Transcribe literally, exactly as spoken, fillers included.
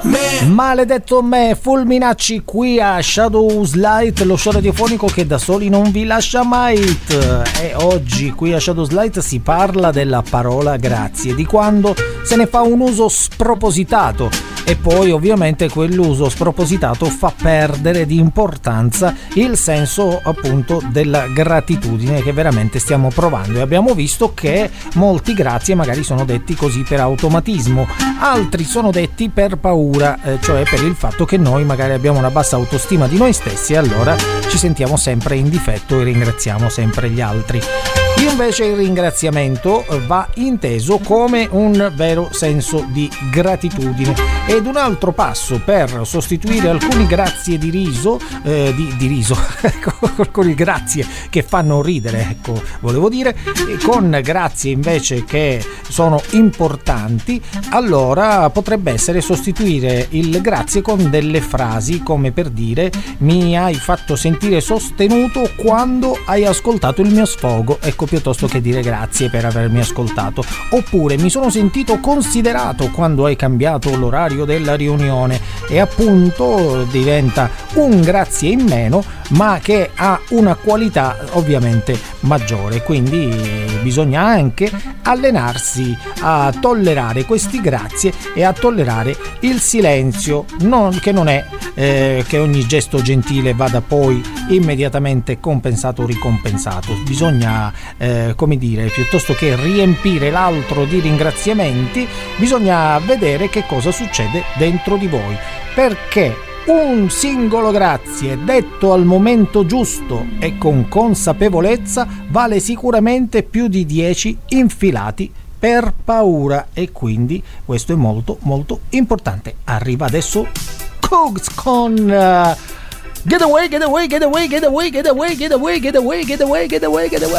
me. Maledetto me, fulminacci qui a Shadows Light, lo show radiofonico che da soli non vi lascia mai. E oggi qui a Shadows Light si parla della parola grazie, di quando se ne fa un uso spropositato e poi ovviamente quell'uso spropositato fa perdere di importanza il senso appunto della gratitudine che veramente stiamo provando, e abbiamo visto che molti grazie magari sono detti così per automatismo, altri sono detti per paura, eh, cioè per il fatto che noi magari abbiamo una bassa autostima di noi stessi e allora ci sentiamo sempre in difetto e ringraziamo sempre gli altri. Invece il ringraziamento va inteso come un vero senso di gratitudine, ed un altro passo per sostituire alcuni grazie di riso eh, di, di riso alcuni grazie che fanno ridere, ecco, volevo dire, con grazie invece che sono importanti, allora potrebbe essere sostituire il grazie con delle frasi come per dire: mi hai fatto sentire sostenuto quando hai ascoltato il mio sfogo, ecco, piuttosto che dire grazie per avermi ascoltato. Oppure mi sono sentito considerato quando hai cambiato l'orario della riunione, e appunto diventa un grazie in meno ma che ha una qualità ovviamente maggiore, quindi bisogna anche allenarsi a tollerare questi grazie e a tollerare il silenzio, non, che non è eh, che ogni gesto gentile vada poi immediatamente compensato o ricompensato. Bisogna eh, come dire, piuttosto che riempire l'altro di ringraziamenti, bisogna vedere che cosa succede dentro di voi, perché un singolo grazie detto al momento giusto e con consapevolezza vale sicuramente più di dieci infilati per paura, e quindi questo è molto molto importante. Arriva adesso Cooks con uh, Get away, get away, get away, get away, get away, get away, get away, get away, get away, get away.